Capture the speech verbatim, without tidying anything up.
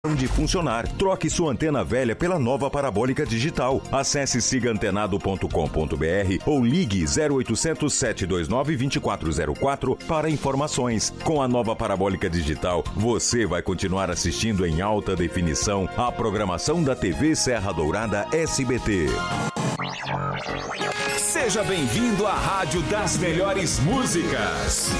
de funcionar. Troque sua antena velha pela nova parabólica digital. Acesse siga antenado ponto com ponto b r ou ligue zero oitocentos, sete dois nove, dois quatro zero quatro para informações. Com a nova parabólica digital, você vai continuar assistindo em alta definição a programação da T V Serra Dourada S B T. Seja bem-vindo à Rádio das Melhores Músicas.